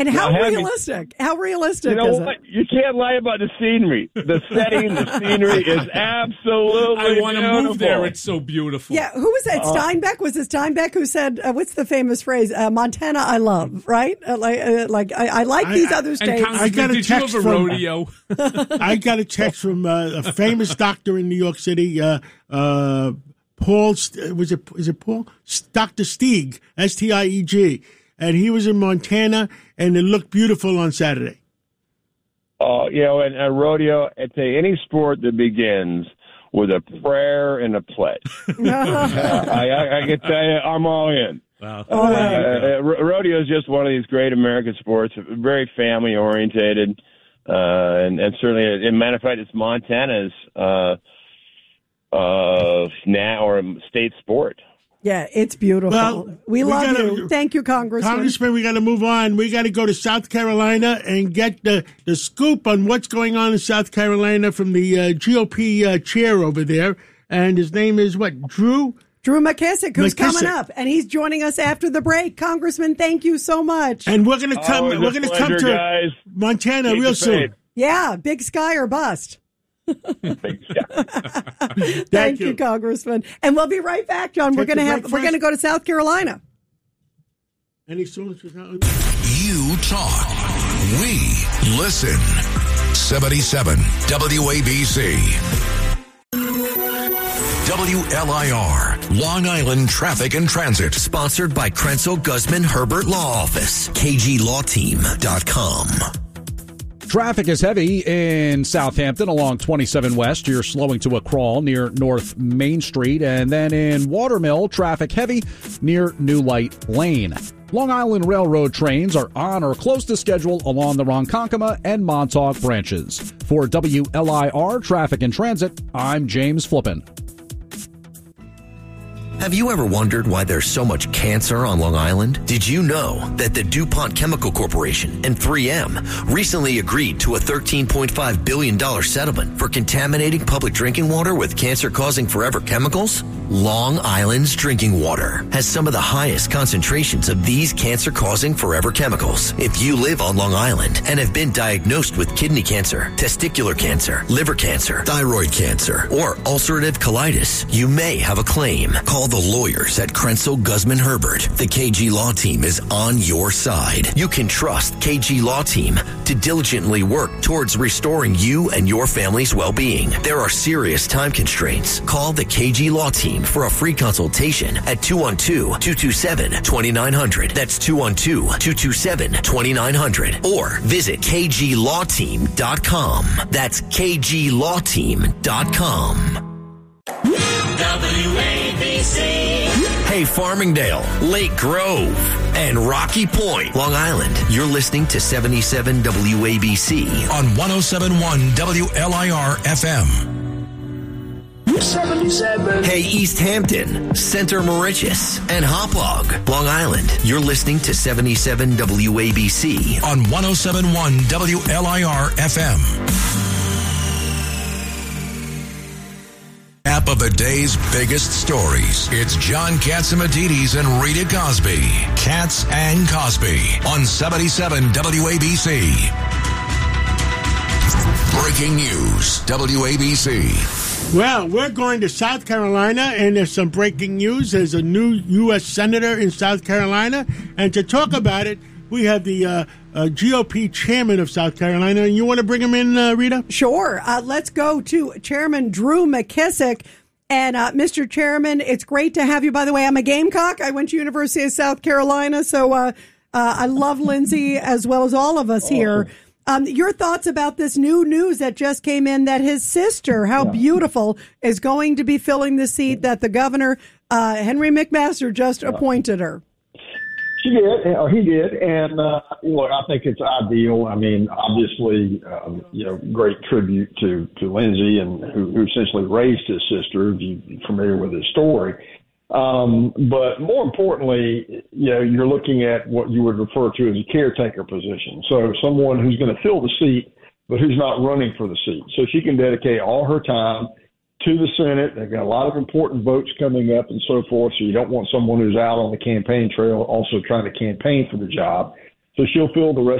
And how realistic? How realistic you know is what? it? You can't lie about the scenery. The setting, the scenery is absolutely I want to move there. It's so beautiful. Yeah, who was that? Steinbeck? Was it Steinbeck who said, what's the famous phrase? Montana, I love, right? I like these other states. I got a text from rodeo. I got a text from a famous doctor in New York City, Paul, is it Paul? Dr. Stieg, Stieg. And he was in Montana, and it looked beautiful on Saturday. And a rodeo, I'd say any sport that begins with a prayer and a pledge. I can tell you, I'm all in. Wow. Rodeo is just one of these great American sports, very family-orientated, and certainly, as a matter of fact, it's Montana's state sport. Yeah, it's beautiful. Well, we love you. Thank you, Congressman. Congressman, we got to move on. We got to go to South Carolina and get the scoop on what's going on in South Carolina from the GOP chair over there. And his name is what? Drew McKissick, who's coming up, and he's joining us after the break. Congressman, thank you so much. And we're going to come. We're going to come to guys. Montana real soon. Yeah, big sky or bust. Thank you, Congressman. And we'll be right back, John. We're going to go to South Carolina. Any source? You talk. We listen. 77 WABC. WLIR, Long Island Traffic and Transit. Sponsored by Krenzel Guzman Herbert Law Office. KGLawTeam.com. Traffic is heavy in Southampton along 27 West. You're slowing to a crawl near North Main Street. And then in Watermill, traffic heavy near New Light Lane. Long Island Railroad trains are on or close to schedule along the Ronkonkoma and Montauk branches. For WLIR Traffic and Transit, I'm James Flippin. Have you ever wondered why there's so much cancer on Long Island? Did you know that the DuPont Chemical Corporation and 3M recently agreed to a $13.5 billion settlement for contaminating public drinking water with cancer-causing forever chemicals? Long Island's drinking water has some of the highest concentrations of these cancer-causing forever chemicals. If you live on Long Island and have been diagnosed with kidney cancer, testicular cancer, liver cancer, thyroid cancer, or ulcerative colitis, you may have a claim. Call the lawyers at Krenzel Guzman Herbert. The KG Law Team is on your side. You can trust KG Law Team to diligently work towards restoring you and your family's well-being. There are serious time constraints. Call the KG Law Team for a free consultation at 212-227-2900. That's 212-227-2900. Or visit KGLawTeam.com. That's KGLawTeam.com. WABC. Hey, Farmingdale, Lake Grove, and Rocky Point, Long Island. You're listening to 77 WABC on 107.1 WLIR FM. 77. Hey, East Hampton, Center Mauritius, and Hauppauge, Long Island. You're listening to 77 WABC on 107.1 WLIR FM. App of the day's biggest stories. It's John Catsimatidis and Rita Cosby. Katz and Cosby on 77 WABC. Breaking news, WABC. Well, we're going to South Carolina, and there's some breaking news. There's a new U.S. Senator in South Carolina, and to talk about it, we have the GOP chairman of South Carolina. And you want to bring him in, Rita? Sure. Let's go to Chairman Drew McKissick. And Mr. Chairman, it's great to have you. By the way, I'm a Gamecock. I went to University of South Carolina, so I love Lindsay as well as all of us here. Your thoughts about this new news that just came in that his sister, how beautiful, is going to be filling the seat that the governor, Henry McMaster, just appointed her. She did, or he did, and look, I think it's ideal. I mean, obviously, great tribute to Lindsay, and who essentially raised his sister. If you're familiar with his story, but more importantly, you're looking at what you would refer to as a caretaker position. So someone who's going to fill the seat, but who's not running for the seat. So she can dedicate all her time to the Senate. They've got a lot of important votes coming up and so forth, so you don't want someone who's out on the campaign trail also trying to campaign for the job. So she'll fill the rest